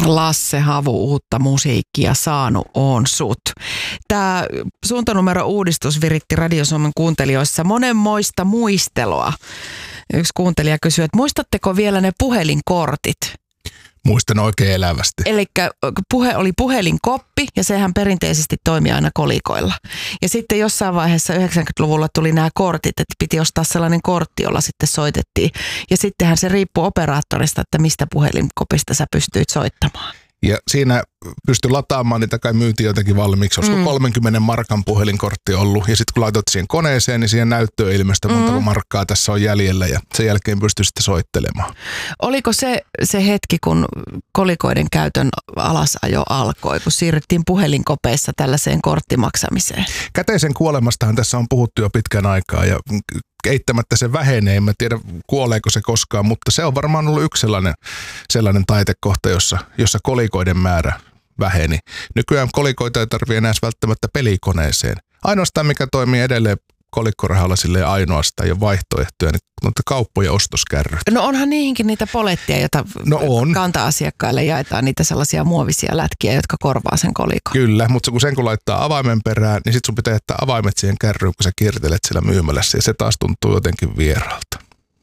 Lasse Havu, uutta musiikkia saanut on sut. Tämä suuntanumero-uudistus viritti Radio Suomen kuuntelijoissa monenmoista muistelua. Yksi kuuntelija kysyi, että muistatteko vielä ne puhelinkortit? Muistan oikein elävästi. Eli oli puhelinkoppi ja sehän perinteisesti toimi aina kolikoilla. Ja sitten jossain vaiheessa 90-luvulla tuli nämä kortit, että piti ostaa sellainen kortti, jolla sitten soitettiin. Ja sittenhän se riippui operaattorista, että mistä puhelinkopista sä pystyit soittamaan. Ja siinä pystyi lataamaan, niitä kai myytiin jotenkin valmiiksi. Olisiko 30 markan puhelinkortti ollut. Ja sitten kun laitot siihen koneeseen, niin siihen näyttöön ilmeistä monta markkaa tässä on jäljellä. Ja sen jälkeen pystyi sitten soittelemaan. Oliko se hetki, kun kolikoiden käytön alasajo alkoi, kun siirryttiin puhelinkopeissa tällaiseen korttimaksamiseen? Käteisen kuolemastahan tässä on puhuttu jo pitkän aikaa. Ja eittämättä se vähenee. En tiedä, kuoleeko se koskaan, mutta se on varmaan ollut yksi sellainen taitekohta, jossa kolikoiden määrä väheni. Nykyään kolikoita ei tarvitse enää välttämättä pelikoneeseen. Ainoastaan mikä toimii edelleen kolikkorahalla silleen ainoastaan ja vaihtoehtoja, niin kauppojen ostoskärryt. No onhan niihinkin niitä polettia, joita kanta-asiakkaille jaetaan, niitä sellaisia muovisia lätkiä, jotka korvaa sen kolikon. Kyllä, mutta kun laittaa avaimen perään, niin sit sun pitää jättää avaimet siihen kärryyn, kun sä kiertelet siellä myymälässä ja se taas tuntuu jotenkin vieraalta.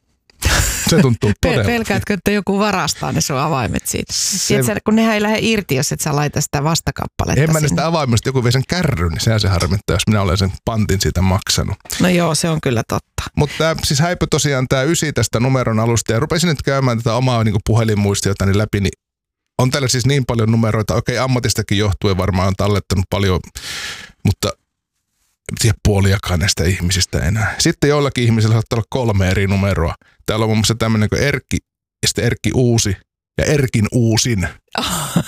Se tuntuu todella. Pelkäätkö, että joku varastaa ne sun avaimet siitä? Tiedätkö, kun nehän ei lähde irti, jos et sä laita sitä vastakappaletta en mä sitä avaimesta, joku vie sen kärryn, niin sehän se harmittaa, jos minä olen sen pantin siitä maksanut. No joo, se on kyllä totta. Mutta siis häipy tosiaan tämä 9 tästä numeron alusta ja rupesin nyt käymään tätä omaa niin puhelinmuistiota läpi, niin on täällä siis niin paljon numeroita. Okei, ammatistakin johtuen varmaan on tallettanut paljon, mutta en tiedä puoliakaan näistä ihmisistä enää. Sitten joillakin ihmisillä saattaa olla 3 eri numeroa. Täällä on muun muassa tämmöinen kuin Erkki, ja sitten Erkki Uusi ja Erkin Uusin.